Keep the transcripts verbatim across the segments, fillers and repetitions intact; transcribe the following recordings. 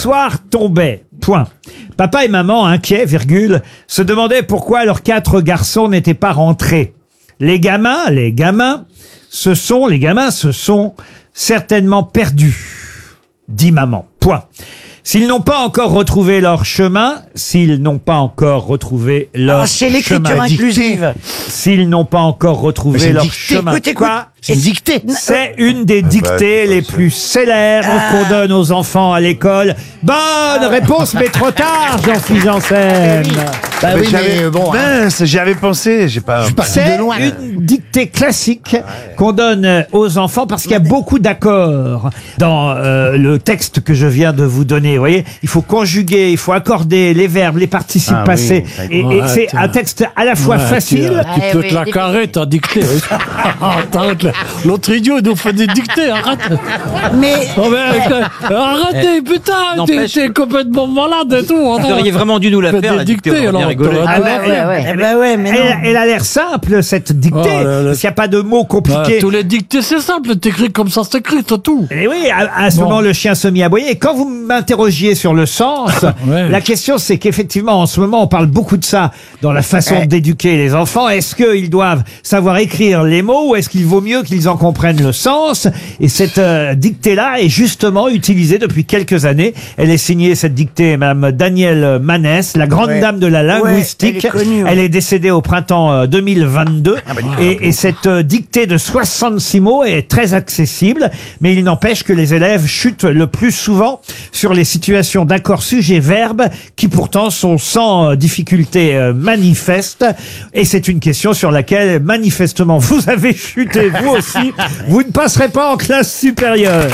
soir tombait. Point. Papa et maman, inquiets, virgule, se demandaient pourquoi leurs quatre garçons n'étaient pas rentrés. Les gamins, les gamins, ce sont, les gamins se sont certainement perdus, dit maman. Point. S'ils n'ont pas encore retrouvé leur chemin, s'ils n'ont pas encore retrouvé leur Ah, c'est l'écriture chemin, inclusive. s'ils n'ont pas encore retrouvé leur chemin, Écoute, écoute. quoi? C'est une dictée. C'est une des dictées les plus célèbres qu'on donne aux enfants à l'école. Bonne réponse, mais trop tard, Jean-Philippe Janssen. Bah oui, j'avais- mais bon. Mince, j'y avais pensé, j'ai pas. C'est une dictée classique qu'on donne aux enfants parce qu'il y a beaucoup d'accords dans euh, le texte que je viens de vous donner. Vous voyez, il faut conjuguer, il faut accorder les verbes, les participes Ah oui, passés. et et Ouais, c'est tiens. un texte à la fois Ouais, facile. Tu, tu Ah, peux oui, te la des- carrer, ta dictée. Attends, l'autre idiot, il nous fait des dictées, arrête. Mais Oh, mais, arrêtez, putain, t'es n'empêche- t'es complètement malade et tout. Vous auriez vraiment dû nous la Faites faire, des la dictée, dictées, on aurait bien alors, rigolé. t'aurais- Ah bah, ouais, ouais, ouais. Eh ben ouais, mais non. Elle, elle a l'air simple, cette dictée, Oh là là. parce qu'il n'y a pas de mots Ah, compliqués. tous les dictées, c'est simple, t'écris comme ça, c'est écrit, c'est tout. Et oui, à, à ce Bon. moment, le chien se mit à aboyer. Et quand vous m'interrogiez sur le sens, Ouais. la question, c'est qu'effectivement, en ce moment, on parle beaucoup de ça dans la façon Ouais. d'éduquer les enfants. Est-ce qu'ils doivent savoir écrire les mots ou est-ce qu'il vaut mieux qu'ils en comprennent le sens? Et cette euh, dictée-là est justement utilisée depuis quelques années. Elle est signée, cette dictée, Madame Danielle Manès, la grande Ouais. dame de la linguistique. Ouais, elle est connue, ouais. Elle est décédée au printemps euh, deux mille vingt-deux. et, et cette euh, dictée de soixante-six mots est très accessible, mais il n'empêche que les élèves chutent le plus souvent sur les situations d'accord sujet-verbe qui pourtant sont sans euh, difficulté euh, manifeste. Et c'est une question sur laquelle manifestement vous avez chuté vous aussi. Vous ne passerez pas en classe supérieure.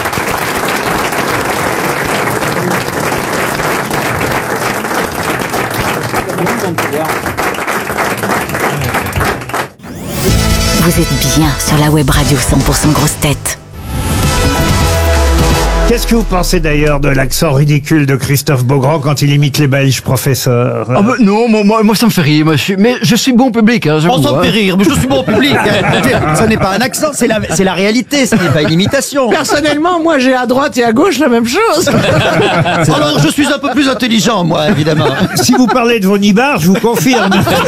Vous êtes bien sur la web radio cent pour cent grosse tête. Qu'est-ce que vous pensez d'ailleurs de l'accent ridicule de Christophe Beaugrand quand il imite les Belges, professeur? Ah bah non, moi, moi, moi, ça me fait rire. Moi, je suis, mais je suis bon public. Hein, j'avoue, On s'en hein. fait rire, mais je suis bon public. Ce n'est pas un accent, c'est la, c'est la réalité, ce n'est pas une imitation. personnellement, moi j'ai à droite et à gauche la même chose. Alors je suis un peu plus intelligent, moi, évidemment. Si vous parlez de vos nibards, je vous confirme.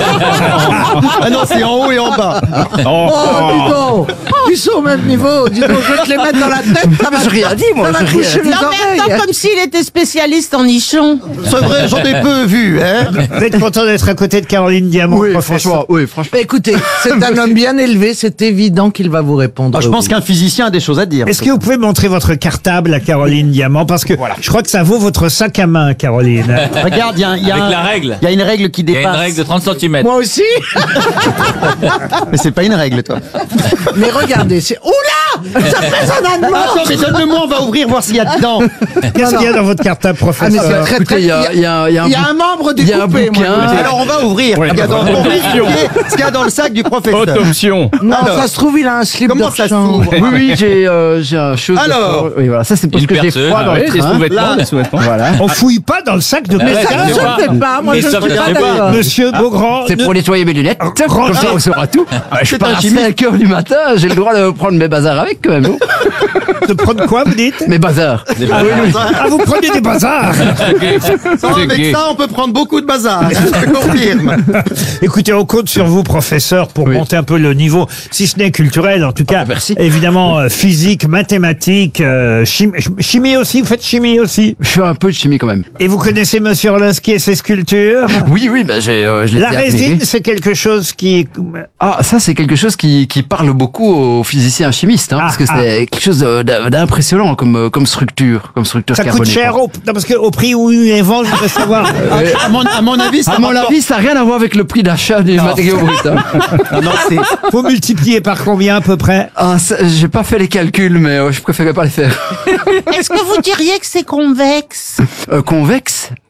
Ah non, c'est en haut et en bas. Oh, dis donc. Ils sont au même niveau. Dis donc, je vais te les mettre dans la tête. Ça va, j'ai rien dit, moi, Ça va j'ai te rien coucher les Non, mais attends, oreilles. comme s'il était spécialiste en nichons. C'est vrai, j'en ai peu vu, hein. Vous êtes content d'être à côté de Caroline Diamant, Oui, professeur? franchement, oui, franchement. Écoutez, c'est un homme bien élevé, c'est évident qu'il va vous répondre. Ah, je pense oui. qu'un physicien a des choses à dire. Est-ce que vous pouvez montrer votre cartable à Caroline Diamant? Parce que je crois que ça vaut votre sac à main, Caroline. Regarde, il y a, un- il y a Avec un- la règle. il y a une règle qui Il y a dépasse. une règle de trente centimètres. Moi aussi. Mais c'est pas une règle, toi. Mais regardez, c'est... Oula, ça fait un an de mort. Attends, mais donne-le-moi, on va ouvrir, voir s'il y a dedans. Qu'est-ce qu'il y a dans votre cartable, Ah, mais professeur? c'est très, Écoutez, très... il y a, il y a, il y a un Il y a bout- un membre il y a un découpé, moi, bouquin. je vous dis. Alors on va ouvrir. Regarde, on va vérifier ce qu'il y a dans le sac du professeur. Autoption. Non, Alors, ça se trouve, il a un slip comment de ça chambre. s'ouvre Oui, oui, j'ai, euh, j'ai un chose. de- Alors oui, voilà, ça c'est parce Une que j'ai perceuse. froid Ah dans oui, le des train. Là, Voilà. On fouille pas dans le sac de Mais quelqu'un. ça ne se fait pas, moi Mais je ça suis ne pas se fait pas. d'accord. Monsieur Beaugrand, C'est ne- pour nettoyer mes lunettes. Rangez- Comme ça, on saura tout. Je C'est pars un à chimiste. cinq heures du matin, j'ai le droit de prendre mes bazars avec quand même. de prendre quoi, vous dites? Mes bazars. Ah, vous prenez des bazars. Sans avec ça, on peut prendre beaucoup de bazar. Je te confirme. Écoutez, on compte sur vous, professeur, pour Oui. monter un peu le niveau, si ce n'est culturel, en tout cas. merci. Évidemment, euh, physique, mathématiques, euh, chimie, chimie aussi, vous faites chimie aussi. Je fais un peu de chimie quand même. Et vous connaissez Monsieur Orlinski et ses sculptures? Oui, oui, bah, j'ai, euh, je l'ai La fait résine, admirer. c'est quelque chose qui... Ah, ça c'est quelque chose qui, qui parle beaucoup aux physiciens chimistes, hein, Ah, parce que ah. c'est quelque chose d'im- d'impressionnant comme, euh, comme structure, comme structure Ça coûte carbonée. cher quoi. au, non, parce que au prix où ils les vendent, je voudrais savoir. À mon, à mon avis, ça À mon rapporte- avis, ça n'a rien à voir avec le prix d'achat des matériaux bruts. hein. Non, non, c'est. Faut multiplier par combien à peu près? Ah, ça, j'ai pas fait les calculs, mais euh, je préférais pas les faire. Est-ce que vous diriez que c'est convexe? Euh, convexe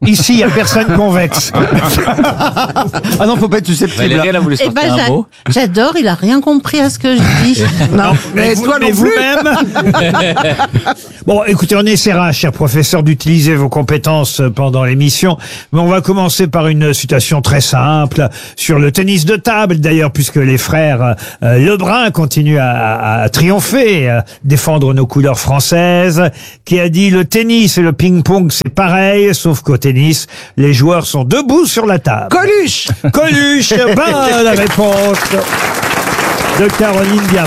Ici, il n'y a personne convexe. Ah non, faut pas être susceptible. Valérie, elle a voulu Eh sortir ben, un j'a- mot. j'adore, il a rien compris à ce que je dis. Non, mais, vous- toi mais non plus. vous-même. Bon, écoutez, on essaiera, cher professeur, d'utiliser vos compétences pendant l'émission. Mais on va commencer par une citation très simple sur le tennis de table, d'ailleurs, puisque les frères euh, Lebrun continuent à, à- à triompher, à défendre nos couleurs françaises, qui a dit: le tennis et le ping-pong, c'est pareil, sauf qu'au tennis, les joueurs sont debout sur la table. Coluche. Coluche, bonne réponse de Caroline Diamant.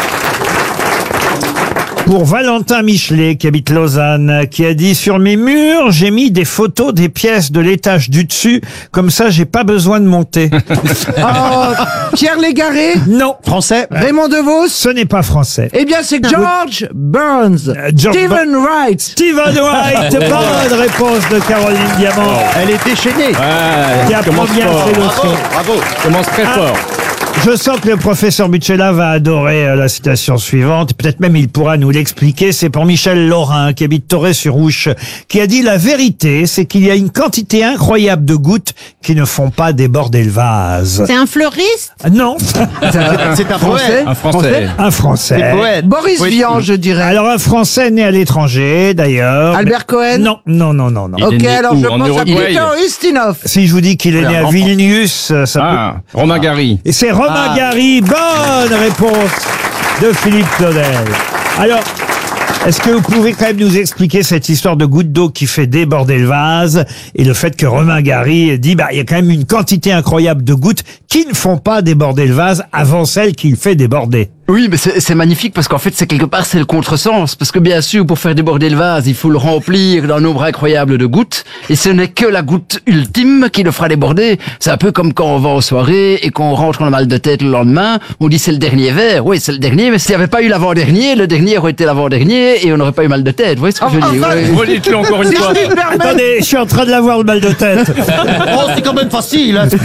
Pour Valentin Michelet, qui habite Lausanne, qui a dit: sur mes murs, j'ai mis des photos des pièces de l'étage du dessus, comme ça j'ai pas besoin de monter. Oh, Pierre Légaré. Non, Français. Raymond DeVos. ce n'est pas français. Eh bien, c'est George Burns. Euh, George Stephen Wright. Steven White, bonne réponse de Caroline Diamant, Elle est déchaînée. qui apprend bien ses leçons. Bravo. Commence très Ah. fort. Je sens que le professeur Butchella va adorer euh, la citation suivante. Peut-être même il pourra nous l'expliquer. C'est pour Michel Laurin, qui habite Torré-sur-Ouche, qui a dit: la vérité, c'est qu'il y a une quantité incroyable de gouttes qui ne font pas déborder le vase. C'est un fleuriste? Non, C'est un poète. Un Français. un Français. C'est poète. Boris Oui. Vian, je dirais. Alors un Français né à l'étranger, d'ailleurs. Albert Cohen. Non, non, non, non, non. Il est Ok, né alors où? je En pense à Uruguay. Peter Ustinov. Si je vous dis qu'il est né à Vilnius, euh, ça peut... Ah, Romain Gary. Et c'est Romain Ah. Gary. Bonne réponse de Philippe Claudel. Alors, est-ce que vous pouvez quand même nous expliquer cette histoire de goutte d'eau qui fait déborder le vase et le fait que Romain Gary dit: bah, il y a quand même une quantité incroyable de gouttes qui ne font pas déborder le vase avant celle qui le fait déborder. Oui, mais c'est c'est magnifique parce qu'en fait, c'est quelque part, c'est le contresens. Parce que bien sûr, pour faire déborder le vase, il faut le remplir d'un nombre incroyable de gouttes. Et ce n'est que la goutte ultime qui le fera déborder. C'est un peu comme quand on va aux soirées et qu'on rentre, on a mal de tête le lendemain. On dit c'est le dernier verre. Oui, c'est le dernier, mais s'il n'y avait pas eu l'avant-dernier, le dernier aurait été l'avant-dernier et on n'aurait pas eu mal de tête. Vous voyez ce que je dis? Enfin, Oui. Redites-le encore une Si fois. je puis me permettre. Attendez, je suis en train de l'avoir le mal de tête. Oh, c'est quand même facile. hein.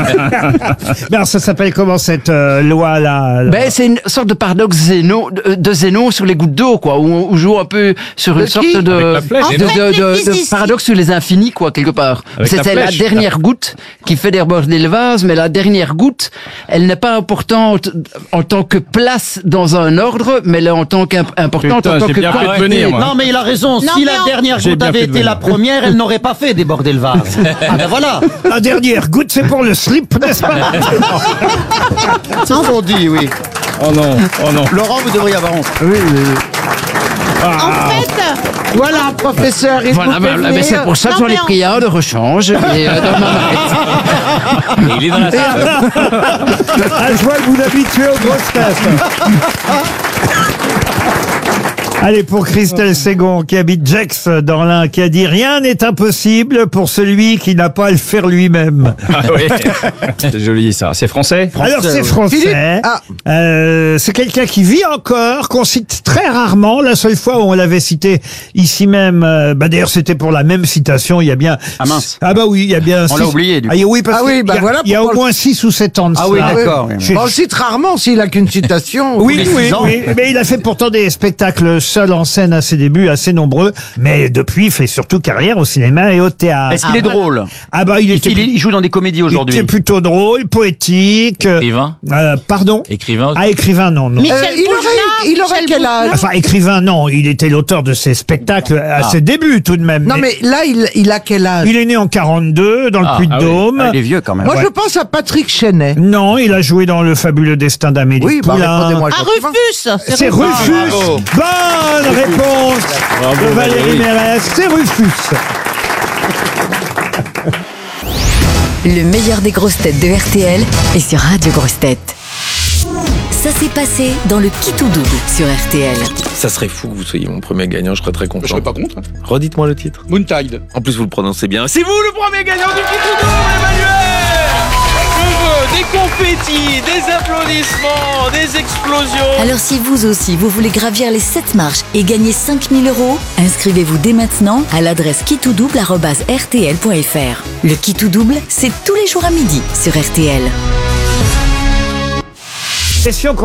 Mais alors, ça s'appelle comment cette euh, loi là Ben, c'est une sorte de paradoxe Zénon, de, de Zénon sur les gouttes d'eau, quoi, où on où on joue un peu sur une De sorte qui de, Avec la flèche, de, En fait, de- les de- de physiciens- paradoxe sur les infinis, quoi, quelque part. Avec la C'était la, flèche. dernière goutte qui fait déborder le vase, mais la dernière goutte, elle n'est pas importante en tant que place dans un ordre, mais elle est en tant qu'importante Putain, en tant j'ai que bien fait de quantité. venir, moi. Non, mais il a raison. Non, si mais la en- dernière J'ai goutte bien avait fait de été venir. la première, elle n'aurait pas fait déborder le vase. Ah ben voilà. La dernière goutte, c'est pour le slip, n'est-ce pas? C'est ce qu'on dit, oui. Oh non, oh non. Laurent, vous devriez avoir honte. En fait, Voilà, professeur, il Voilà, vous ben, fait ben, venir. c'est pour ça que Non, j'en ai mais en- pris un de rechange. Et, euh, dans ma- Et il est dans la salle. Ah, je vois que vous l'habituez aux grosses têtes. Allez, pour Christelle Ségon, qui habite Gex dans l'Ain, qui a dit: rien n'est impossible pour celui qui n'a pas à le faire lui-même. Ah oui. C'est joli ça. C'est français? Alors c'est Philippe français. Ah. Euh, c'est quelqu'un qui vit encore, qu'on cite très rarement. La seule fois où on l'avait cité ici même, euh, bah d'ailleurs c'était pour la même citation. Il y a bien. Ah mince. Ah bah oui, il y a bien. On six- l'a oublié, du coup. Ah oui, parce Ah oui, qu'il bah y a, voilà il y a au pourquoi- moins six ou sept ans de Ah oui, cela. d'accord. Bon, J'ai- on le cite rarement s'il a qu'une citation. Oui, les oui, six ans. oui, mais il a fait pourtant des spectacles seul en scène à ses débuts, assez nombreux, mais depuis il fait surtout carrière au cinéma et au théâtre. Est-ce qu'il est drôle? Ah bah il était, Il, il joue dans des comédies il aujourd'hui. était plutôt drôle, poétique. euh, Écrivain. euh, pardon. Écrivain. Ah, écrivain, non, non. Michel Euh, il aurait, Bougenat, il aurait Michel quel âge? Enfin, écrivain, non, il était l'auteur de ses spectacles à ses débuts tout de même. Non, mais là, il, il a quel âge? Il est né en quarante-deux, dans le Ah, Puy-de-Dôme. Ah, il est vieux quand même. Moi, Ouais. je pense à Patrick Chenet. Non, il a joué dans Le Fabuleux Destin d'Amélie Oui, bah, Poulain. répondez-moi. Ah, gentiment. Rufus. C'est Rufus. bravo. Bonne réponse Bravo, de Valérie Valérie. Mérès. C'est Rufus. Le meilleur des grosses têtes de R T L est sur Radio Grosses Têtes. Ça s'est passé dans le Qui tout double sur R T L. Ça serait fou que vous soyez mon premier gagnant, je serais très content. Je serais pas contre. Redites-moi le titre. Moontide. En plus, vous le prononcez bien. C'est vous le premier gagnant du Qui tout double, Je veux des confettis, des applaudissements, des explosions. Alors si vous aussi, vous voulez gravir les sept marches et gagner cinq mille euros, inscrivez-vous dès maintenant à l'adresse qui tout double arobase r t l point f r. Le Qui tout double, c'est tous les jours à midi sur R T L. Question